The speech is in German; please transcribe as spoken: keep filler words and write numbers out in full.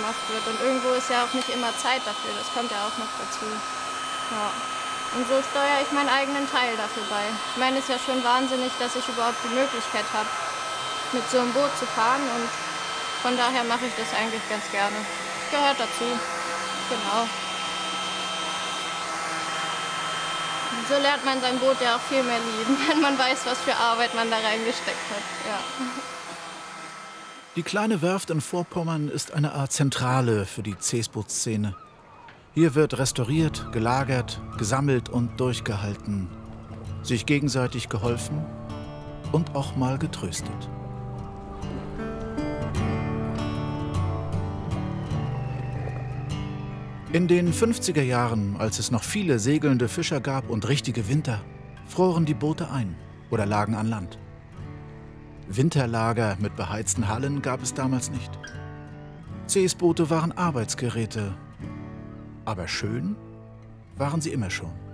gemacht wird. Und irgendwo ist ja auch nicht immer Zeit dafür, das kommt ja auch noch dazu. Ja. Und so steuere ich meinen eigenen Teil dafür bei. Ich meine, es ist ja schon wahnsinnig, dass ich überhaupt die Möglichkeit habe, mit so einem Boot zu fahren. Und von daher mache ich das eigentlich ganz gerne. Das gehört dazu. Genau. Und so lernt man sein Boot ja auch viel mehr lieben, wenn man weiß, was für Arbeit man da reingesteckt hat. Ja. Die kleine Werft in Vorpommern ist eine Art Zentrale für die Seesbootszene. Hier wird restauriert, gelagert, gesammelt und durchgehalten. Sich gegenseitig geholfen und auch mal getröstet. In den fünfziger Jahren, als es noch viele segelnde Fischer gab und richtige Winter, froren die Boote ein oder lagen an Land. Winterlager mit beheizten Hallen gab es damals nicht. Seesboote waren Arbeitsgeräte. Aber schön waren sie immer schon.